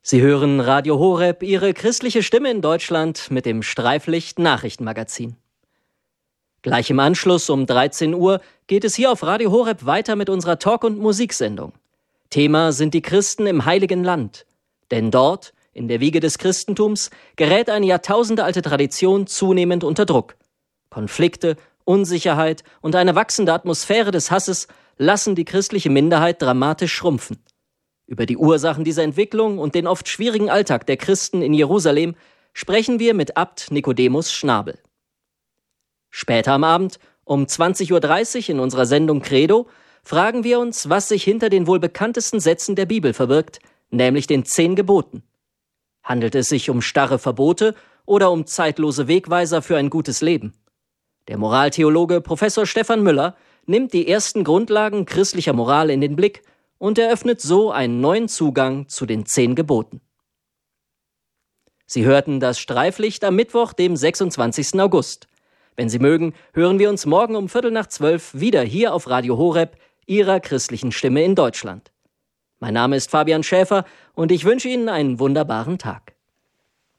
Sie hören Radio Horeb, Ihre christliche Stimme in Deutschland mit dem Streiflicht-Nachrichtenmagazin. Gleich im Anschluss um 13 Uhr geht es hier auf Radio Horeb weiter mit unserer Talk- und Musiksendung. Thema sind die Christen im Heiligen Land. Denn dort, in der Wiege des Christentums, gerät eine jahrtausendealte Tradition zunehmend unter Druck. Konflikte, Unsicherheit und eine wachsende Atmosphäre des Hasses lassen die christliche Minderheit dramatisch schrumpfen. Über die Ursachen dieser Entwicklung und den oft schwierigen Alltag der Christen in Jerusalem sprechen wir mit Abt Nikodemus Schnabel. Später am Abend, um 20.30 Uhr in unserer Sendung Credo, fragen wir uns, was sich hinter den wohl bekanntesten Sätzen der Bibel verbirgt, nämlich den 10 Geboten. Handelt es sich um starre Verbote oder um zeitlose Wegweiser für ein gutes Leben? Der Moraltheologe Professor Stefan Müller nimmt die ersten Grundlagen christlicher Moral in den Blick und eröffnet so einen neuen Zugang zu den 10 Geboten. Sie hörten das Streiflicht am Mittwoch, dem 26. August. Wenn Sie mögen, hören wir uns morgen um 11:45 wieder hier auf Radio Horeb, Ihrer christlichen Stimme in Deutschland. Mein Name ist Fabian Schäfer und ich wünsche Ihnen einen wunderbaren Tag.